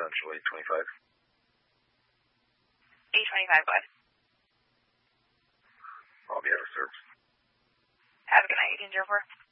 Central 825. 825, bud. I'll be out of service. Have a good night, Agent 04.